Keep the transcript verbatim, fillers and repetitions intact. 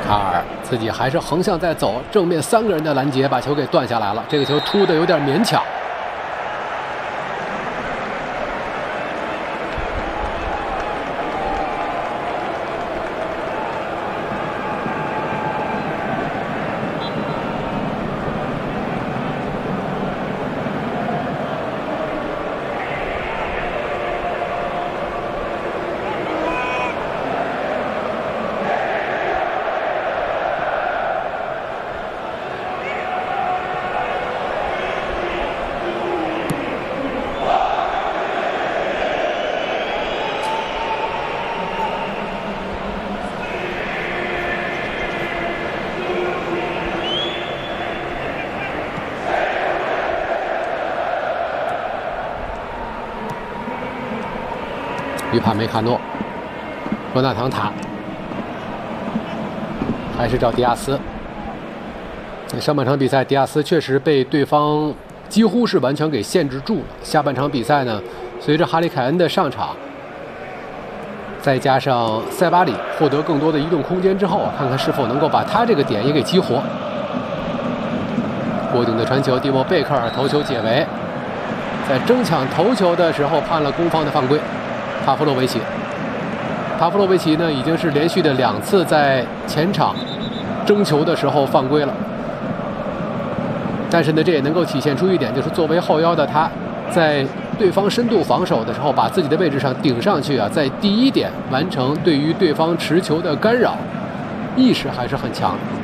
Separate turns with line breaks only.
卡尔自己还是横向在走，正面三个人的拦截把球给断下来了。这个球突的有点勉强。于帕梅卡诺、罗纳唐塔，还是找迪亚斯。上半场比赛，迪亚斯确实被对方几乎是完全给限制住了。下半场比赛呢，随着哈里凯恩的上场，再加上塞巴里获得更多的移动空间之后，看看是否能够把他这个点也给激活。过顶的传球，蒂莫贝克尔头球解围，在争抢头球的时候判了攻方的犯规。帕夫洛维奇，帕夫洛维奇呢已经是连续的两次在前场争球的时候犯规了。但是呢，这也能够体现出一点，就是作为后腰的他，在对方深度防守的时候，把自己的位置上顶上去啊，在第一点完成对于对方持球的干扰，意识还是很强的。